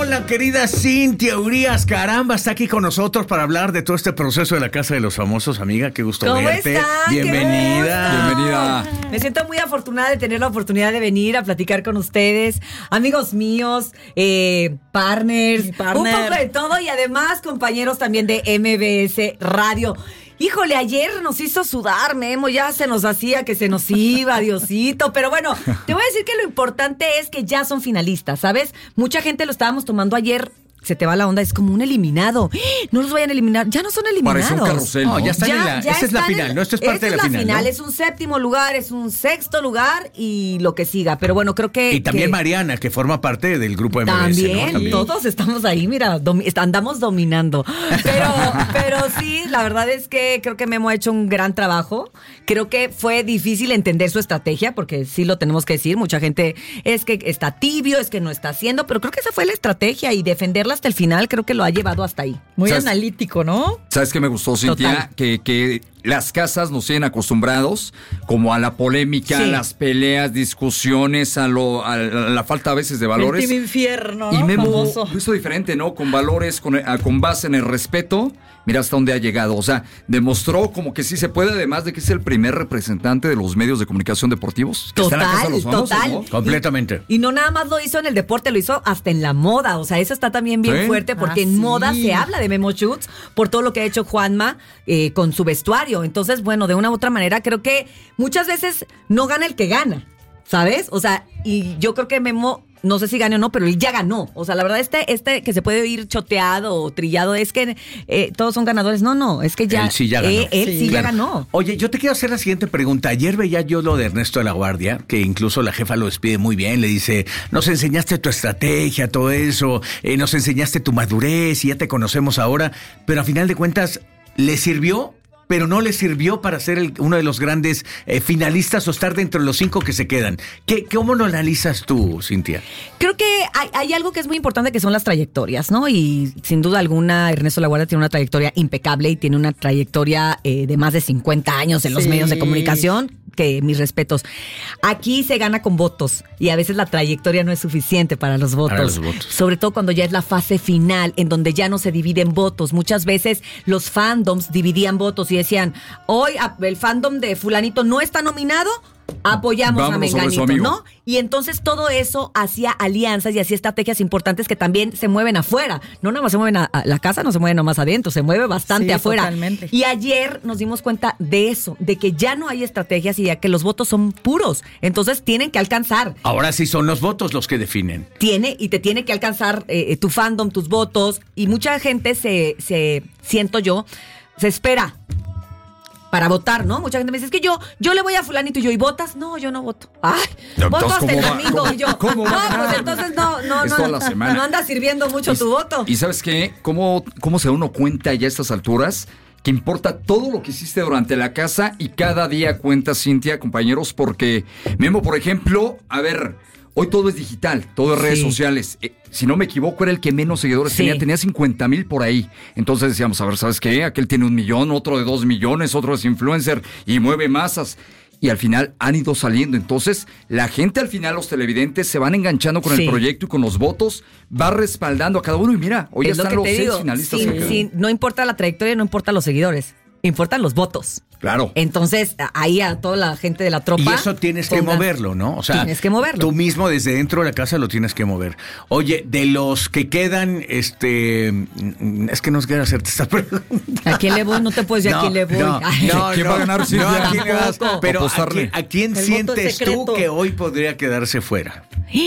Hola, querida Cintia Urías, caramba, está aquí con nosotros para hablar de todo este proceso de la Casa de los Famosos, amiga, qué gusto verte. ¿Cómo están? Bienvenida. Bienvenida. Me siento muy afortunada de tener la oportunidad de venir a platicar con ustedes, amigos míos, partners, un poco de todo y además compañeros también de MBS Radio. Híjole, ayer nos hizo sudar, Memo, ya se nos hacía que se nos iba, Diosito, pero bueno, te voy a decir que lo importante es que ya son finalistas, ¿sabes? Mucha gente lo estábamos tomando ayer. Se te va la onda, es como un eliminado. No los vayan a eliminar, ya no son eliminados. Parece un carrusel, ¿no? Ya están en la... Esta es la final, ¿no? Esto es parte de la final, ¿no? Es un séptimo lugar, es un sexto lugar y lo que siga. Pero bueno, creo que... Y también Mariana, que forma parte del grupo MBS, también, ¿no? También, todos estamos ahí, mira, andamos dominando. Pero sí, la verdad es que creo que Memo ha hecho un gran trabajo. Creo que fue difícil entender su estrategia, porque sí lo tenemos que decir. Mucha gente es que está tibio, es que no está haciendo, pero creo que esa fue la estrategia y defenderla hasta el final creo que lo ha llevado hasta ahí. Muy analítico, ¿no? ¿Sabes qué me gustó, Cintia? Que las casas nos tienen acostumbrados como a la polémica, Sí. a las peleas, discusiones, a la falta a veces de valores. El Team Infierno, Y ¿no? Memo Famoso. lo hizo diferente, ¿no? Con valores, con base en el respeto. Mira hasta dónde ha llegado. O sea, demostró como que sí se puede, además de que es el primer representante de los medios de comunicación deportivos. Que está en la Casa de los Famosos, Total. ¿no? Completamente. Y no nada más lo hizo en el deporte, lo hizo hasta en la moda. O sea, eso está también bien ¿Sí? fuerte porque en sí. moda se habla de Memo Schutz por todo lo que ha hecho Juanma con su vestuario. Entonces, bueno, de una u otra manera, creo que muchas veces no gana el que gana, ¿sabes? O sea, y yo creo que Memo... No sé si gane o no, pero él ya ganó. O sea, la verdad, este que se puede oír choteado o trillado es que todos son ganadores. No, es que ya... Él sí ya ganó. Él sí ya Claro. ganó. Oye, yo te quiero hacer la siguiente pregunta. Ayer veía yo lo de Ernesto de la Guardia, que incluso la jefa lo despide muy bien. Le dice, nos enseñaste tu estrategia, todo eso, nos enseñaste tu madurez y ya te conocemos ahora. Pero a final de cuentas, ¿le sirvió? Pero no le sirvió para ser uno de los grandes finalistas o estar dentro de los 5 que se quedan. ¿Cómo lo analizas tú, Cintia? Creo que hay algo que es muy importante que son las trayectorias, ¿no? Y sin duda alguna, Ernesto La Guardia tiene una trayectoria impecable y tiene una trayectoria de más de 50 años en los Sí. medios de comunicación, que mis respetos. Aquí se gana con votos y a veces la trayectoria no es suficiente para los votos. Para los votos. Sobre todo cuando ya es la fase final, en donde ya no se dividen votos. Muchas veces los fandoms dividían votos y decían, hoy el fandom de fulanito no está nominado, apoyamos Vámonos a sobre su Menganito, amigo. ¿no? Y entonces todo eso hacía alianzas y hacía estrategias importantes que también se mueven afuera. No nada más se mueven a la casa, no se mueven nada más adentro, se mueve bastante Sí, afuera. totalmente. Y ayer nos dimos cuenta de eso, de que ya no hay estrategias y ya que los votos son puros. Entonces tienen que alcanzar. Ahora sí son los votos los que definen. Te tiene que alcanzar tu fandom, tus votos. Y mucha gente siento yo, se espera para votar, ¿no? Mucha gente me dice, es que yo le voy a fulanito y yo, ¿y votas? No, yo no voto. Ay, No, voto entonces, hasta el ¿cómo va? domingo. Y yo, ¿Cómo va a no, ganar? pues entonces Es toda la semana. no anda sirviendo mucho tu voto. ¿Y sabes qué? ¿Cómo se da uno cuenta ya a estas alturas? Que importa todo lo que hiciste durante la casa y cada día cuenta, Cintia, compañeros, porque Memo, por ejemplo, a ver, hoy todo es digital, todo es redes Sí. sociales. Si no me equivoco, era el que menos seguidores Sí. tenía 50,000 por ahí. Entonces decíamos, a ver, ¿sabes qué? Aquel tiene 1 millón, otro de 2 millones, otro es influencer y mueve masas. Y al final han ido saliendo. Entonces, la gente al final, los televidentes, se van enganchando con Sí. el proyecto y con los votos, va respaldando a cada uno. Y mira, hoy Es lo están que los te 6 digo. finalistas. Sí, que quedan. sí, no importa la trayectoria, no importa los seguidores. Importan los votos. Claro. Entonces, ahí a toda la gente de la tropa. Y eso tienes que pongan- moverlo, ¿no? O sea, Tienes que moverlo. Tú mismo desde dentro de la casa lo tienes que mover. Oye, de los que quedan, es que no queda hacerte esta pregunta. ¿A quién le voy? No te puedes decir a quién le voy. Ay. ¿Quién va a ganar, Silvia? ¿a quién le vas? Tampoco. Pero Apostarle. ¿a quién El voto sientes es secreto. tú que hoy podría quedarse fuera?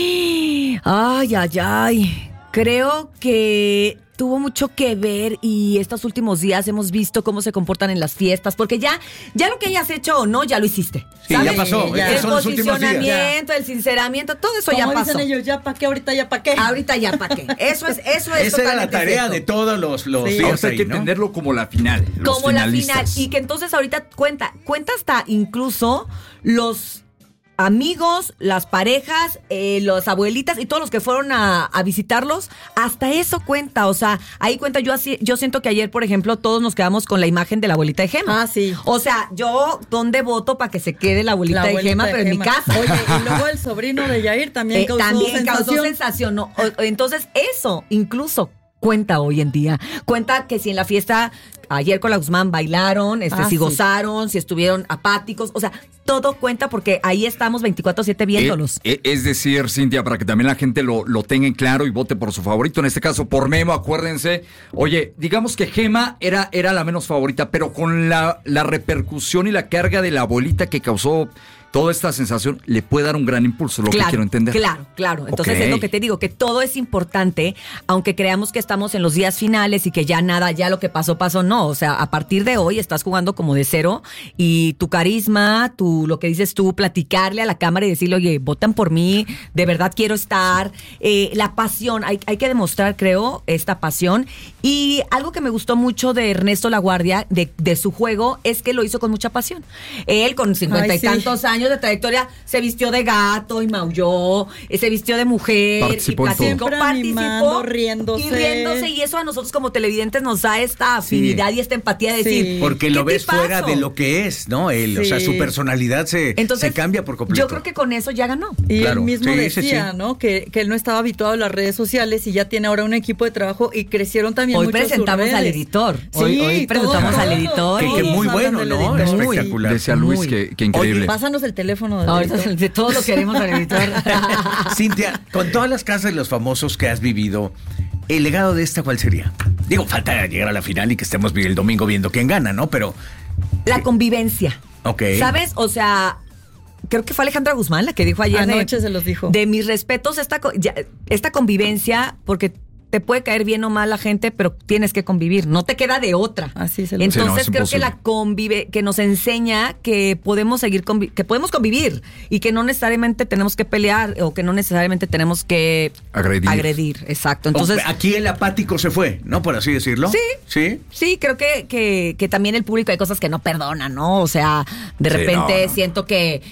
Ay. Creo que tuvo mucho que ver y estos últimos días hemos visto cómo se comportan en las fiestas, porque ya lo que hayas hecho o no, ya lo hiciste. Sí, ¿sabes? ya pasó. Ya. El Estos son los últimos días. posicionamiento, el sinceramiento, todo eso ya Como pasó. dicen ellos, ya pa' qué, ahorita ya pa' qué. Ahorita ya para qué. Eso es Esa era la totalmente tarea cierto. de todos los Sí. días Ahora hay ahí, que ¿no? entenderlo como la final. Los Como la final. finalistas. Y que entonces ahorita cuenta hasta incluso los amigos, las parejas, las abuelitas y todos los que fueron a visitarlos, hasta eso cuenta, o sea, ahí cuenta. Yo siento que ayer, por ejemplo, todos nos quedamos con la imagen de la abuelita de Gema. Ah, sí. O sea, yo, ¿dónde voto para que se quede la abuelita de Gema? Pero en mi casa. Oye, y luego el sobrino de Yair también causó sensación. No, entonces, eso incluso cuenta hoy en día. Cuenta que si en la fiesta ayer con la Guzmán bailaron, si gozaron, si estuvieron apáticos, o sea, todo cuenta porque ahí estamos 24/7 viéndolos. Es decir, Cintia, para que también la gente lo tenga en claro y vote por su favorito, en este caso por Memo, acuérdense. Oye, digamos que Gema era la menos favorita, pero con la repercusión y la carga de la abuelita que causó toda esta sensación, le puede dar un gran impulso, que quiero entender. Claro. Entonces es lo que te digo, que todo es importante, aunque creamos que estamos en los días finales y que ya nada, ya lo que pasó, no. O sea, a partir de hoy estás jugando como de cero y tu carisma, lo que dices tú, platicarle a la cámara y decirle, oye, votan por mí, de verdad quiero estar. La pasión, hay que demostrar, creo, esta pasión. Y algo que me gustó mucho de Ernesto Laguardia, de su juego, es que lo hizo con mucha pasión. Él, con 50 y tantos años de trayectoria, se vistió de gato y maulló, se vistió de mujer, participó, riéndose, y eso a nosotros como televidentes nos da esta afinidad y esta empatía de decir, porque lo ves fuera de lo que es, ¿no? O sea, su personalidad se cambia por completo. Yo creo que con eso ya ganó. Y él mismo decía, ¿no? Que él no estaba habituado a las redes sociales y ya tiene ahora un equipo de trabajo y crecieron también hoy mucho presentamos al editor. Hoy presentamos al editor. Que muy bueno, ¿no? Espectacular. Decía Luis que increíble. Oye, pásanos el teléfono de todo lo queremos al editor. Cintia, con todas las casas de los famosos que has vivido, ¿el legado de esta cuál sería? Digo, falta llegar a la final y que estemos el domingo viendo quién gana, ¿no? Pero la convivencia. Ok. ¿Sabes? O sea, creo que fue Alejandra Guzmán la que dijo ayer. Anoche se los dijo. De mis respetos, esta convivencia, porque te puede caer bien o mal la gente, pero tienes que convivir, no te queda de otra. Así se lo Entonces creo que que nos enseña que podemos seguir que podemos convivir y que no necesariamente tenemos que pelear o que no necesariamente tenemos que agredir. Exacto. Entonces aquí el apático se fue, ¿no? Por así decirlo. Sí, creo que también el público hay cosas que no perdona, ¿no? O sea, de repente siento que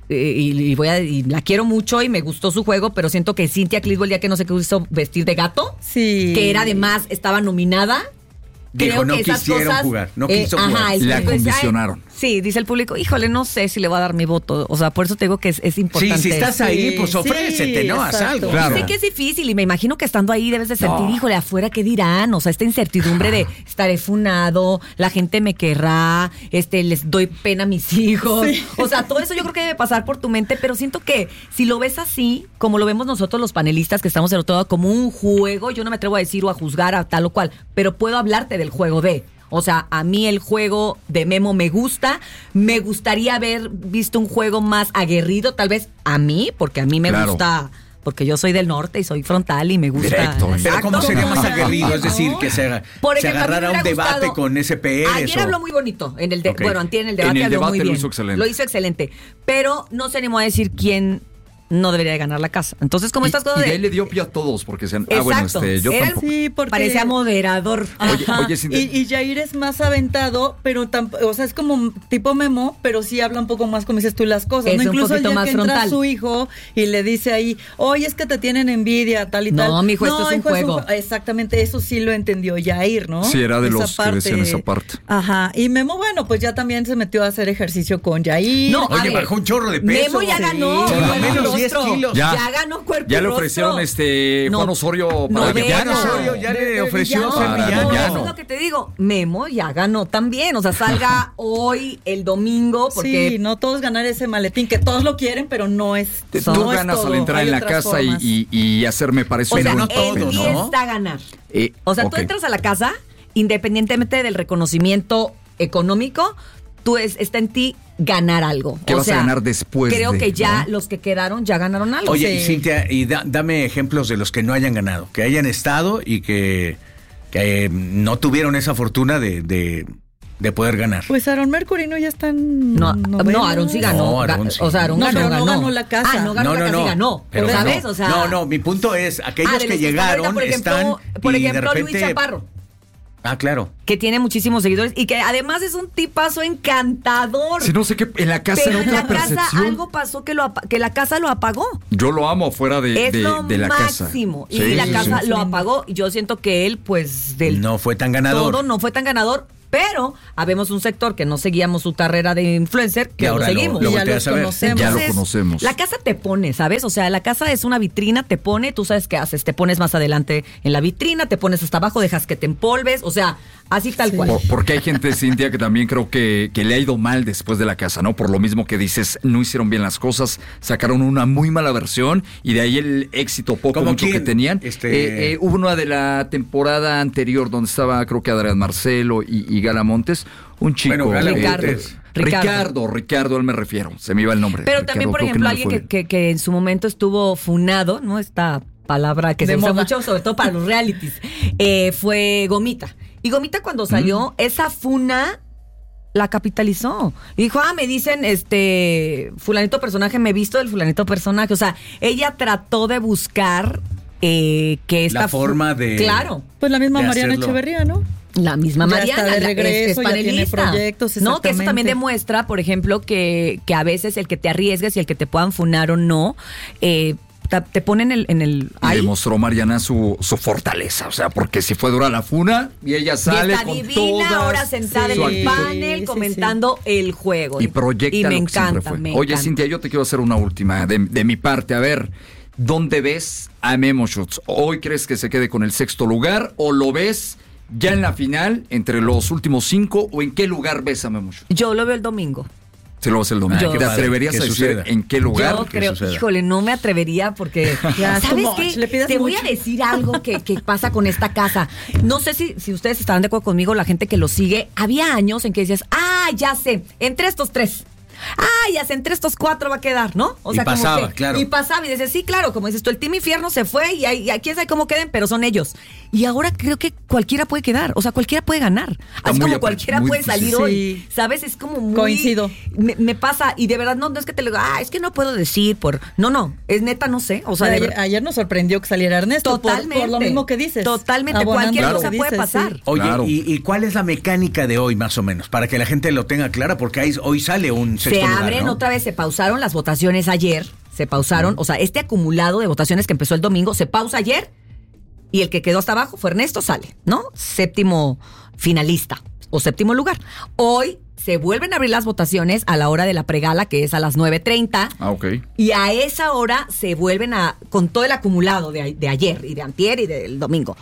y la quiero mucho y me gustó su juego, pero siento que Cintia Clitbo, el día que no se quiso vestir de gato, que era además, estaba nominada. Dijo, no quisieron jugar, no quiso jugar. La condicionaron. Sí, dice el público, híjole, no sé si le voy a dar mi voto. O sea, por eso te digo que es importante. Sí, si estás ahí, pues ofrécete, ¿no? Haz algo. Claro. Sé que es difícil y me imagino que estando ahí debes de sentir, híjole, afuera, ¿qué dirán? O sea, esta incertidumbre de estaré funado, la gente me querrá, les doy pena a mis hijos. Sí. O sea, todo eso yo creo que debe pasar por tu mente, pero siento que si lo ves así, como lo vemos nosotros los panelistas que estamos en otro lado, como un juego, yo no me atrevo a decir o a juzgar a tal o cual, pero puedo hablarte del juego de... O sea, a mí el juego de Memo me gusta. Me gustaría haber visto un juego más aguerrido, tal vez a mí, porque a mí me gusta, porque yo soy del norte y soy frontal y me gusta. Directo. Pero ¿cómo sería más aguerrido? Es decir, que se agarrara un debate con SPR. Ayer habló muy bonito. Bueno, antier en el debate habló muy bien. Lo hizo excelente. Pero no se animó a decir quién no debería de ganar la casa. Entonces, como estas cosas de... Y ahí le dio pie a todos, porque sean... yo tampoco. Sí, porque... Parecía moderador. Oye, y Yair es más aventado, pero o sea, es como tipo Memo, pero sí habla un poco más, como dices tú, las cosas. Es ¿no? Incluso un el día más que frontal. entra su hijo y le dice ahí, oye, es que te tienen envidia, tal y tal. No, mijo, esto es un juego. Exactamente, eso sí lo entendió Yair, ¿no? Sí, era de los que decían esa parte. Ajá, y Memo, bueno, pues ya también se metió a hacer ejercicio con Yair. No, oye, bajó un chorro de peso. Memo ya ganó. Por lo menos 10 kilos. Ya ganó cuerpo. Ya le ofrecieron Juan Osorio para villano. Osorio ya le ofreció ser villano. Eso es lo que te digo. Memo ya ganó también. O sea, salga hoy, el domingo, porque... Sí, no todos ganar ese maletín, que todos lo quieren, pero no es... Tú ganas al entrar en la casa y hacerme parece un buen tope, ¿no? Fiesta ganar. O sea, tú entras a la casa, independientemente del reconocimiento económico, está en ti ganar algo. ¿Qué vas a ganar después? Creo que ya los que quedaron ya ganaron algo. Oye, Cintia, y dame ejemplos de los que no hayan ganado, que hayan estado y que no tuvieron esa fortuna de poder ganar. Pues Aaron Mercurino ya están... No, Aaron sí ganó. O sea, Aaron ganó la casa. No ganó la casa y ganó. Pero ¿sabes? O sea, no, mi punto es, aquellos que llegaron por ejemplo, están... Por y ejemplo, de repente, Luis Chaparro. Ah, claro. Que tiene muchísimos seguidores y que además es un tipazo encantador. Si no sé qué, en la casa Pero era en otra la percepción. casa algo pasó que la casa lo apagó. Yo lo amo fuera Es lo de la casa. máximo. Sí, Y la sí, casa sí. lo apagó. Yo siento que él, pues, No fue tan ganador. todo no fue tan ganador. Pero habemos un sector que no seguíamos su carrera de influencer, que Y lo ahora lo seguimos. Y ya volteas los a ver. conocemos. Ya lo Entonces, conocemos. La casa te pone, ¿sabes? O sea, la casa es una vitrina, te pone, tú sabes qué haces, te pones más adelante en la vitrina, te pones hasta abajo, dejas que te empolves, o sea, así tal cual. Porque hay gente, Cintia, que también creo que le ha ido mal después de la casa, ¿no? Por lo mismo que dices, no hicieron bien las cosas, sacaron una muy mala versión y de ahí el éxito poco, ¿Cómo mucho quién? que tenían. Hubo una de la temporada anterior donde estaba, creo que Adrián Marcelo y Gala Montes, un chico. Bueno, Gala Ricardo. Montes. Ricardo, él me refiero, se me iba el nombre. Pero Ricardo, también, por creo ejemplo, no le alguien fue que en su momento estuvo funado, ¿no? Esta palabra que De se usa moda. mucho, sobre todo para los realities, fue Gomita. Y Gomita cuando salió, esa funa la capitalizó. Y dijo, me dicen, fulanito personaje, me he visto del fulanito personaje. O sea, ella trató de buscar que esta La forma de... Claro. Pues la misma de Mariana hacerlo. Echeverría, ¿no? La misma Ya Mariana. está de la- regreso, es ya tiene panelista. proyectos, No, que eso también exactamente. demuestra, por ejemplo, que a veces el que te arriesgues y el que te puedan funar o no, te ponen en el Y ahí. demostró Mariana su fortaleza, o sea, porque si fue dura la funa y ella Y sale está con divina todas ahora sentada su en el actitud. panel Sí, comentando el juego. Y proyecta Y me lo que siempre encanta, fue. me Oye, encanta. Cintia, yo te quiero hacer una última de mi parte. A ver, ¿dónde ves a Memo Schutz? ¿Hoy crees que se quede con el sexto lugar o lo ves ya en la final entre los últimos 5 o en qué lugar ves a Memo Schutz? Yo lo veo el domingo. Se lo ves el domingo. Yo- ¿Te atreverías que a decir suceda. en qué lugar? Yo creo, suceda. híjole, no me atrevería porque, Ya, ¿sabes too qué? much, le pides Te voy mucho. a decir algo que pasa con esta casa. No sé si ustedes estarán de acuerdo conmigo, la gente que lo sigue. Había años en que decías, ya sé, entre estos 3. Ya sé, entre estos 4 va a quedar, ¿no? O Y sea, como pasaba, que- claro. Y pasaba, y dices, sí, claro, como dices tú, el Team Infierno se fue y quién sabe cómo queden, pero son ellos. Y ahora creo que cualquiera puede quedar, o sea, cualquiera puede ganar. Así muy como cualquiera muy puede salir difícil. hoy. Sí. ¿Sabes? Es como muy... Coincido. Me pasa, y de verdad no es que te lo diga, es que no puedo decir por... No, es neta, no sé. O sea, de verdad. Ayer nos sorprendió que saliera Ernesto. Totalmente. Por lo mismo que dices. Totalmente. Abonando Cualquier lo cosa que puede dices, pasar. sí. Oye, Claro. ¿y cuál es la mecánica de hoy, más o menos? Para que la gente lo tenga clara, porque hoy sale un sexto Se lugar, abren ¿no? otra vez, se pausaron las votaciones ayer. Se pausaron. O sea, este acumulado de votaciones que empezó el domingo se pausa ayer. Y el que quedó hasta abajo fue Ernesto, sale, ¿no? Séptimo finalista o séptimo lugar. Hoy se vuelven a abrir las votaciones a la hora de la pregala, que es a las 9:30. Ok. Y a esa hora se vuelven con todo el acumulado de ayer y de antier y del domingo.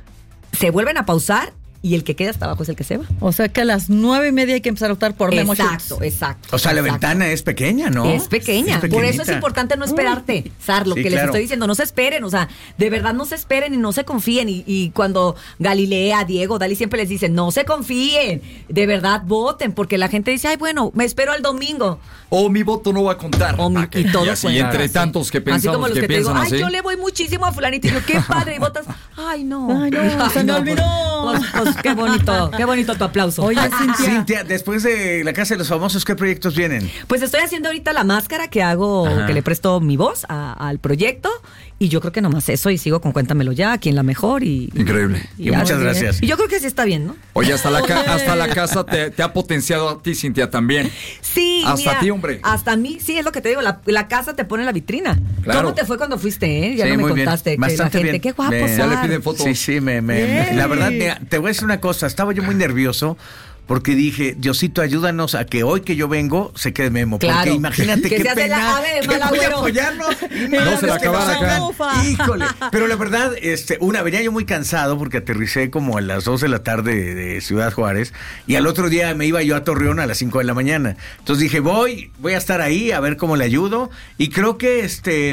Se vuelven a pausar y el que queda hasta abajo es el que se va. O sea que a las 9:30 hay que empezar a optar por Memo Exacto, Schutz. exacto. O sea, la exacto. ventana es pequeña, ¿no? Es pequeña. Por eso es pequeñita. importante no esperarte, Sar, lo Sí, que les claro. estoy diciendo. No se esperen, o sea, de verdad no se esperen y no se confíen. Y cuando Galilea, Diego, Dali siempre les dicen, no se confíen, de verdad voten, porque la gente dice, bueno, me espero al domingo. O mi voto no va a contar. Y todo así, cuenta. entre tantos que pensamos así como los que que te digo, piensan así. yo le voy muchísimo a fulanito. Y yo, qué padre, y votas. Ay, no. Ay, no, se me olvidó. Pues qué bonito tu aplauso. Oye, Cintia. Cintia, después de La Casa de los Famosos, ¿qué proyectos vienen? Pues estoy haciendo ahorita la máscara que hago, Ajá. que le presto mi voz al proyecto. Y yo creo que nomás eso, y sigo con Cuéntamelo Ya, aquí en La Mejor. Increíble. Y muchas gracias. Y yo creo que sí está bien, ¿no? Oye, hasta la casa te ha potenciado a ti, Cintia, también. Sí, Hasta mira, ti, hombre. Hasta a mí, sí, es lo que te digo, la casa te pone en la vitrina. Claro. ¿Cómo te fue cuando fuiste, eh? Ya Sí, no me muy bien. contaste. Que Bastante la gente, bien. qué guapo, Me- Sar. Ya le piden fotos. Sí, la verdad, mira, te voy a decir una cosa. Estaba yo muy nervioso porque dije, Diosito, ayúdanos a que hoy que yo vengo se quede Memo. Claro. Porque imagínate Que qué se hace pena la ave de que mal voy a agüero. apoyarnos. Y No se la que nos acabara acá. hagan. Híjole. Pero la verdad, venía yo muy cansado porque aterricé como a las 2 de la tarde de Ciudad Juárez y al otro día me iba yo a Torreón a las 5 de la mañana. Entonces dije, voy a estar ahí a ver cómo le ayudo y creo que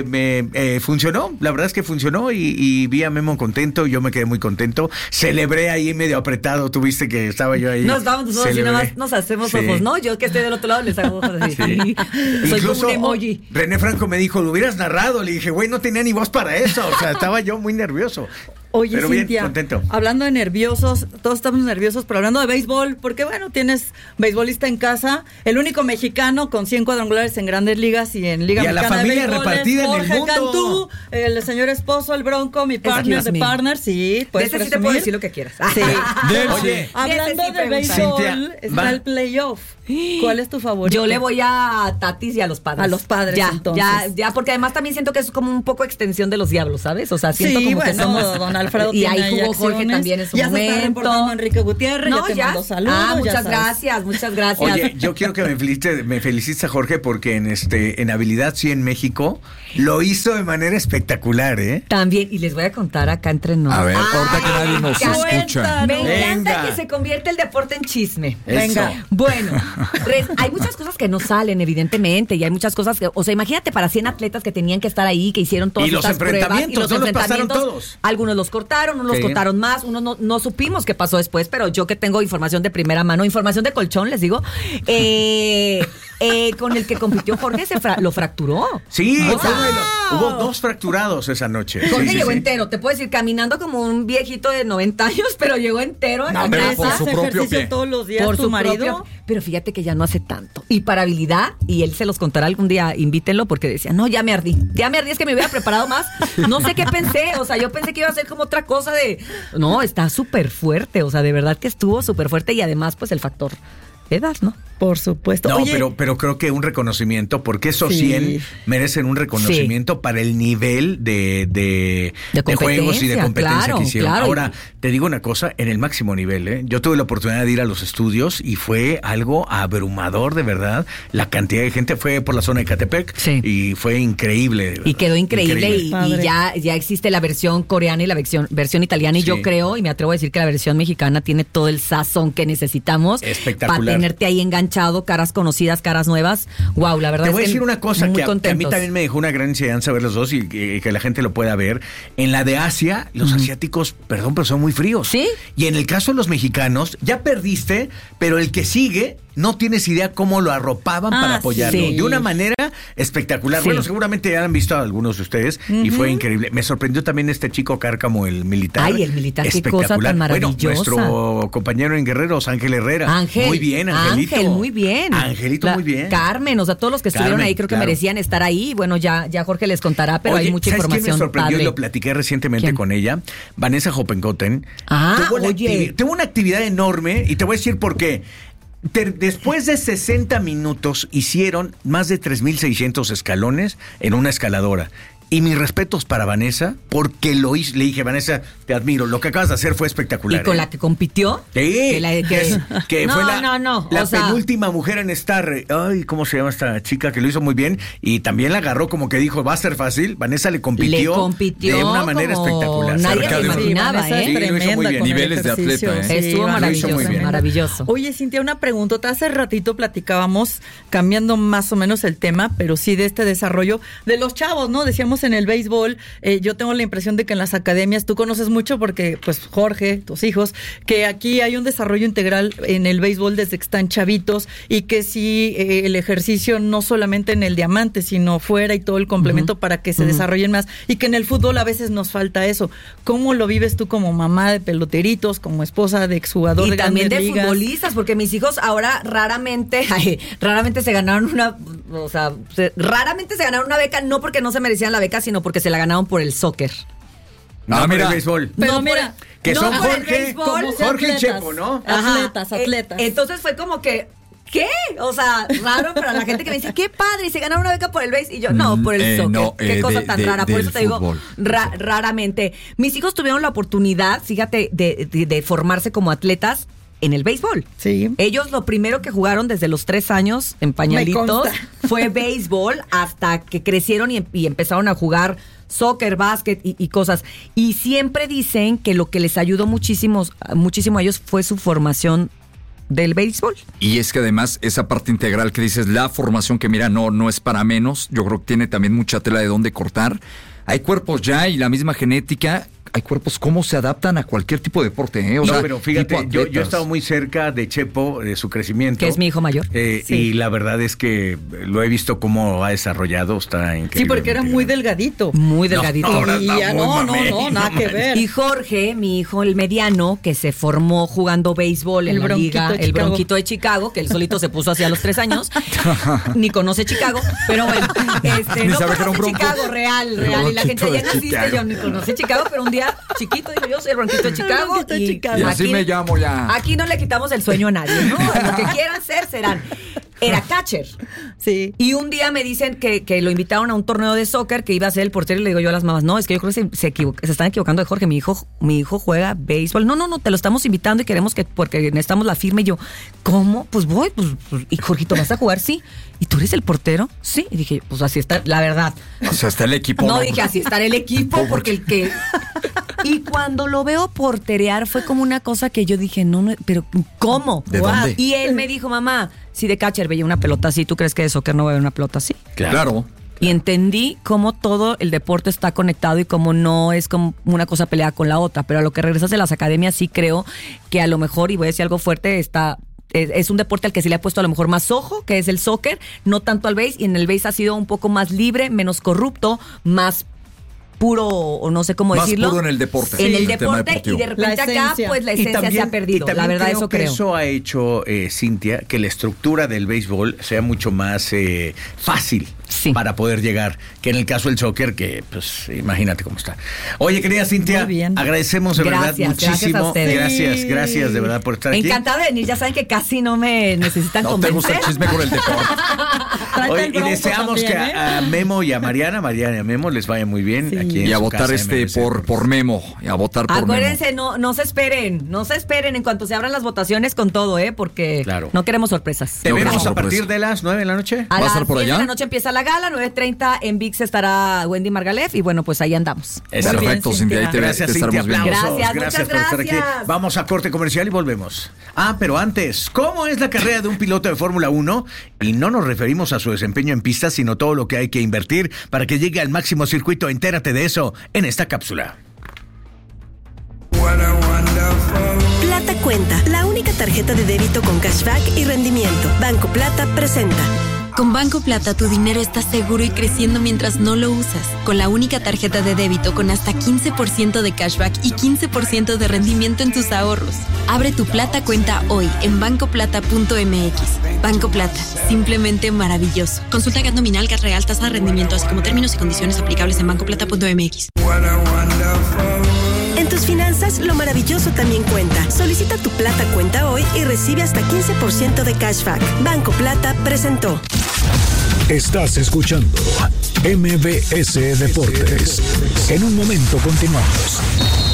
me funcionó. La verdad es que funcionó y vi a Memo contento, yo me quedé muy contento. Celebré ahí medio apretado, tuviste que estaba yo ahí. Nos estábamos tus ojos y Celebré. nada más nos hacemos Sí. ojos, ¿no? Yo que estoy del otro lado les hago ojos así. Sí. Soy Incluso como un emoji. René Franco me dijo, lo hubieras narrado. Le dije, güey, no tenía ni voz para eso. O sea, estaba yo muy nervioso. Oye, pero Cintia, bien, contento. Hablando de nerviosos, todos estamos nerviosos, pero hablando de béisbol, porque bueno, tienes beisbolista en casa, el único mexicano con 100 cuadrangulares en Grandes Ligas y en Liga Y a la Mexicana de familia Béisbol repartida es en el Jorge mundo. Cantú, el señor esposo, el Bronco, mi partner Excuse de me. partner, sí, De puedes ese sí te puedo presumir. decir lo que quieras. Sí. Oye, Hablando ese sí de pregunta. béisbol, Cintia, está va. el playoff. ¿Cuál es tu favorito? Yo le voy a Tatis y a los Padres. A los Padres, ya, entonces. Ya, porque además también siento que es como un poco extensión de los Diablos, ¿sabes? O sea, siento Sí, como bueno, que somos... don Alfredo y tiene ahí jugó Jorge acciones. también en su ya se está momento. reportando Enrique Gutiérrez, ya te mando saludos. Ah, ya muchas sabes. gracias, muchas gracias. Oye, yo quiero que me felicites a Jorge porque en Habilidad 100 México lo hizo de manera espectacular, ¿eh? También, y les voy a contar acá entre nos. A ver, ahorita que nadie nos Cuéntanos. escucha. Me encanta Venga. que se convierte el deporte en chisme. Venga. Eso. Bueno, hay muchas cosas que no salen, evidentemente, y hay muchas cosas que, o sea, imagínate para 100 atletas que tenían que estar ahí, que hicieron todas Y los estas pruebas. enfrentamientos, no los pasaron todos. Algunos los cortaron, unos Sí. los cortaron más, unos no supimos qué pasó después, pero yo que tengo información de primera mano, información de colchón, les digo, con el que compitió Jorge lo fracturó. Sí, O sea, hubo 2 fracturados esa noche. Jorge Sí, sí, llegó sí. entero, te puedo decir, caminando como un viejito de 90 años, pero llegó entero a No, la pero casa. por su ¿Hace propio ejercicio pie. todos los días Por tu su marido? propio- pero fíjate que ya no hace tanto. Y para habilidad, y él se los contará algún día, invítenlo, porque decía, no, ya me ardí, es que me hubiera preparado más. No sé qué pensé, o sea, yo pensé que iba a ser como otra cosa de... No, está súper fuerte, o sea, de verdad que estuvo súper fuerte y además, pues, el factor edad, ¿no? Por supuesto. No, Oye, pero creo que un reconocimiento, porque esos Sí. 100 merecen un reconocimiento para el nivel de juegos y de competencia, competencia claro, que hicieron. claro. Ahora, te digo una cosa, en el máximo nivel, ¿eh? Yo tuve la oportunidad de ir a los estudios y fue algo abrumador, de verdad. La cantidad de gente fue por la zona de Ecatepec y fue increíble. de verdad. Y quedó increíble. Y Padre. ya existe la versión coreana y la versión italiana. Y Sí. yo creo, y me atrevo a decir que la versión mexicana tiene todo el sazón que necesitamos. Espectacular. Para tenerte ahí enganchado, caras conocidas, caras nuevas. Wow, la verdad Te es voy a que decir una cosa muy que a mí contentos. también me dejó una gran enseñanza ver los dos y que la gente lo pueda ver. En la de Asia, los asiáticos, perdón, pero son muy fríos. ¿Sí? Y en el caso de los mexicanos, ya perdiste, pero el que sigue, no tienes idea cómo lo arropaban para apoyarlo. sí. De una manera espectacular. Sí. Bueno, seguramente ya han visto a algunos de ustedes y fue increíble. Me sorprendió también este chico Cárcamo, el militar. Ay, el militar, qué cosa Espectacular. tan maravillosa. Bueno, nuestro compañero en Guerreros, Ángel Herrera. Ángel. Muy bien, Angelito. Ángel, muy bien. Angelito, muy bien. Carmen, o sea, todos los que estuvieron Carmen, ahí creo que claro. merecían estar ahí. Bueno, ya Jorge les contará, pero Oye, hay mucha ¿sabes quién información me sorprendió padre. y lo platiqué recientemente ¿Quién? con ella? Vanessa Hoppenkotten. Ah, tuvo oye. tuvo una actividad enorme y te voy a decir por qué. Después de 60 minutos hicieron más de 3,600 escalones en una escaladora. Y mis respetos para Vanessa, porque lo hice. Le dije, Vanessa, te admiro. Lo que acabas de hacer fue espectacular. ¿Y con ¿eh? la que compitió? Sí, que No, fue la, no, la o sea- penúltima mujer en estar. Ay, ¿cómo se llama esta chica? Que lo hizo muy bien. Y también la agarró como que dijo, va a ser fácil. Vanessa le compitió de una manera como espectacular. nadie Cerca se de un- imaginaba, Vanessa es Sí, lo hizo muy tremenda bien. con el Niveles de ejercicio. atleta, ¿eh? Estuvo lo hizo maravilloso, muy bien. maravilloso. Oye, Cintia, una preguntota. Hace ratito platicábamos, cambiando más o menos el tema, pero sí de este desarrollo de los chavos, ¿no? Decíamos en el béisbol, yo tengo la impresión de que en las academias, tú conoces mucho porque, pues, Jorge, tus hijos, que aquí hay un desarrollo integral en el béisbol desde que están chavitos y que sí, el ejercicio no solamente en el diamante, sino fuera y todo el complemento para que se desarrollen más y que en el fútbol a veces nos falta eso. ¿Cómo lo vives tú como mamá de peloteritos, como esposa de exjugador Y de también de Grandes Ligas? futbolistas, porque mis hijos ahora raramente se ganaron raramente se ganaron una beca, no porque no se merecían la beca, sino porque se la ganaron por el soccer. No, Ah, por mira. el béisbol. Pero No, mira, Que no son por el Jorge, béisbol. como Jorge y atletas. Chepo, ¿no? Atletas. Entonces fue como que, ¿qué? O sea, raro para la gente que me dice, qué padre, y se ganaron una beca por el béis. Y yo, no, por el soccer. no, Qué cosa tan rara. Por del eso te digo, fútbol. raramente. Mis hijos tuvieron la oportunidad, fíjate, de formarse como atletas en el béisbol. Sí. Ellos lo primero que jugaron desde los 3 años en pañalitos consta. fue béisbol hasta que crecieron y empezaron a jugar soccer, básquet y cosas. Y siempre dicen que lo que les ayudó muchísimo a ellos fue su formación del béisbol. Y es que además esa parte integral que dices, la formación que mira, no es para menos. Yo creo que tiene también mucha tela de dónde cortar. Hay cuerpos ya y la misma genética. hay cuerpos cómo se adaptan a cualquier tipo de deporte, O sea, pero fíjate, yo he estado muy cerca de Chepo, de su crecimiento. Que es mi hijo mayor. Sí. Y la verdad es que lo he visto cómo ha desarrollado, está increíble. Sí, porque era muy delgadito. Muy delgadito. No, nada que ver. Y Jorge, mi hijo, el mediano, que se formó jugando béisbol en la liga, el Bronquito de Chicago, que él solito se puso así a los 3 años, ni conoce Chicago, pero bueno, no conoce Chicago, real, y la gente ya naciste, yo ni conoce Chicago, pero un día chiquito, digo yo, soy el Bronquito de Chicago, y así me llamo ya. Aquí no le quitamos el sueño a nadie, ¿no? Lo que quieran ser, serán. Era catcher. Sí. Y un día me dicen que lo invitaron a un torneo de soccer, que iba a ser el portero, y le digo yo a las mamás, no, es que yo creo que se están equivocando de Jorge, mi hijo juega béisbol. No, te lo estamos invitando y queremos porque necesitamos la firma. Y yo, ¿cómo? Pues voy, y Jorgito, ¿vas a jugar? Sí. ¿Y tú eres el portero? Sí. Y dije, pues así está, la verdad. O sea, está el equipo. No, dije, así está el equipo, porque el que... Y cuando lo veo porterear fue como una cosa que yo dije, no, pero ¿cómo? ¿De dónde? Y él me dijo, mamá, si de catcher veía una pelota así, ¿tú crees que de soccer no va a haber una pelota así? Claro. Y entendí cómo todo el deporte está conectado y cómo no es como una cosa peleada con la otra. Pero a lo que regresas de las academias sí creo que a lo mejor, y voy a decir algo fuerte, es un deporte al que se le ha puesto a lo mejor más ojo, que es el soccer, no tanto al béis, y en el béis ha sido un poco más libre, menos corrupto, más puro, o no sé cómo decirlo. Más puro en el deporte. En el deporte, y de repente acá, pues la esencia se ha perdido. La verdad, eso creo. Eso ha hecho, Cintia, que la estructura del béisbol sea mucho más fácil. Sí. Para poder llegar, que en el caso del soccer, que pues imagínate cómo está. Oye, querida Cintia, agradecemos de verdad muchísimo. Gracias de verdad por estar aquí. Encantada de venir, ya saben que casi no me necesitan convencer. No te gusta el chisme con el deporte. Oye, y deseamos también, que a Memo y a Mariana y a Memo les vaya muy bien. Sí. Aquí en y a votar por Memo, y a votar por Acuérdense, Memo. no se esperen en cuanto se abran las votaciones con todo, porque no queremos sorpresas. Te vemos a partir de las 9 de la noche. A las 10 de la noche empieza la gala, 9:30 en VIX estará Wendy Margalef, y bueno, pues ahí andamos. Perfecto, Cintia, ahí gracias, Cintia, gracias por estar aquí. Vamos a corte comercial y volvemos. Pero antes, ¿cómo es la carrera de un piloto de Fórmula 1? Y no nos referimos a su desempeño en pista, sino todo lo que hay que invertir para que llegue al máximo circuito. Entérate de eso en esta cápsula. Plata Cuenta, la única tarjeta de débito con cashback y rendimiento. Banco Plata presenta. Con Banco Plata tu dinero está seguro y creciendo mientras no lo usas. Con la única tarjeta de débito con hasta 15% de cashback y 15% de rendimiento en tus ahorros. Abre tu Plata Cuenta hoy en bancoplata.mx. Banco Plata, simplemente maravilloso. Consulta GAT nominal, GAT real, tasa de rendimiento, así como términos y condiciones aplicables en bancoplata.mx. En tus finanzas, lo maravilloso también cuenta. Solicita tu Plata Cuenta hoy y recibe hasta 15% de cashback. Banco Plata presentó. Estás escuchando MBS Deportes. En un momento continuamos.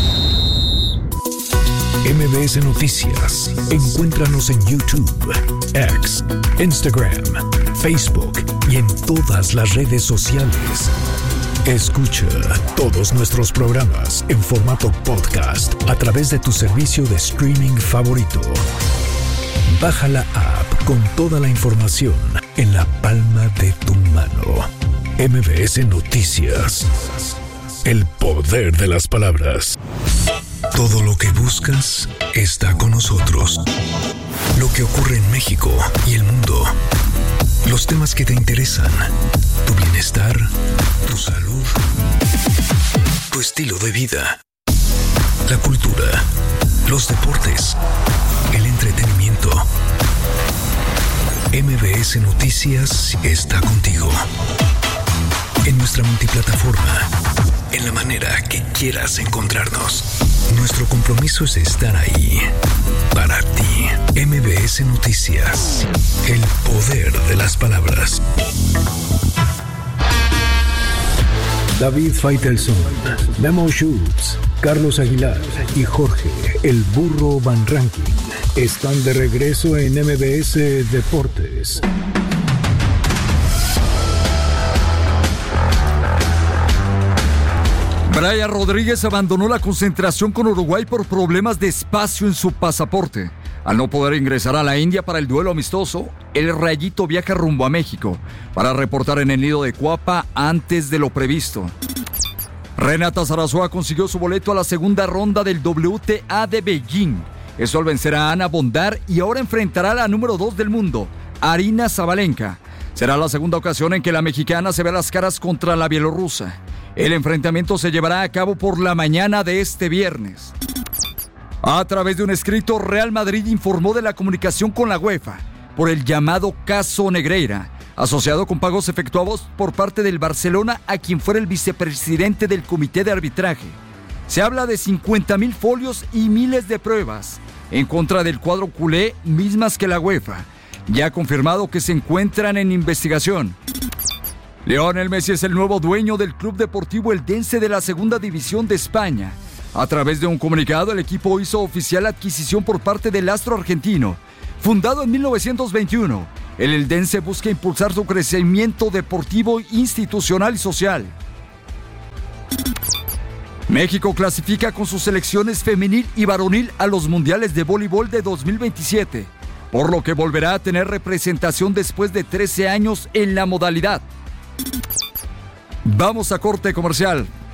MBS Noticias. Encuéntranos en YouTube, X, Instagram, Facebook y en todas las redes sociales. Escucha todos nuestros programas en formato podcast a través de tu servicio de streaming favorito. Baja la app con toda la información en la palma de tu mano. MBS Noticias. El poder de las palabras. Todo lo que buscas está con nosotros. Lo que ocurre en México y el mundo. Los temas que te interesan. Tu bienestar, tu salud, tu estilo de vida. La cultura, los deportes, el entretenimiento. MBS Noticias está contigo. En nuestra multiplataforma, en la manera que quieras encontrarnos. Nuestro compromiso es estar ahí, para ti. MBS Noticias, el poder de las palabras. David Faitelson, Memo Schutz, Carlos Aguilar y Jorge, el burro Van Ranking, están de regreso en MBS Deportes. Brian Rodríguez abandonó la concentración con Uruguay por problemas de espacio en su pasaporte. Al no poder ingresar a la India para el duelo amistoso, el Rayito viaja rumbo a México para reportar en el nido de Cuapa antes de lo previsto. Renata Zarazúa consiguió su boleto a la segunda ronda del WTA de Beijing. Eso al vencer a Ana Bondar y ahora enfrentará a la número 2 del mundo, Aryna Sabalenka. Será la segunda ocasión en que la mexicana se ve las caras contra la bielorrusa. El enfrentamiento se llevará a cabo por la mañana de este viernes. A través de un escrito, Real Madrid informó de la comunicación con la UEFA por el llamado caso Negreira, asociado con pagos efectuados por parte del Barcelona a quien fuera el vicepresidente del comité de arbitraje. Se habla de 50,000 folios y miles de pruebas en contra del cuadro culé, mismas que la UEFA ya ha confirmado que se encuentran en investigación. Lionel Messi es el nuevo dueño del Club Deportivo Eldense de la Segunda División de España. A través de un comunicado, el equipo hizo oficial la adquisición por parte del astro argentino. Fundado en 1921, el Eldense busca impulsar su crecimiento deportivo, institucional y social. México clasifica con sus selecciones femenil y varonil a los mundiales de voleibol de 2027, por lo que volverá a tener representación después de 13 años en la modalidad. Vamos a corte comercial.